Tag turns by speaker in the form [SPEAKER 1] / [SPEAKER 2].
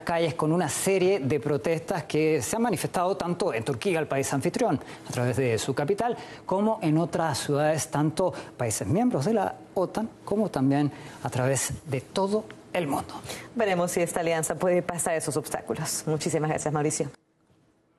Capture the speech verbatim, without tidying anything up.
[SPEAKER 1] calles con una serie de protestas que se han manifestado tanto en Turquía, el país anfitrión, a través de su capital, como en otras ciudades, tanto países miembros de la OTAN, como también a través de todo el mundo.
[SPEAKER 2] Veremos si esta alianza puede pasar esos obstáculos. Muchísimas gracias, Mauricio.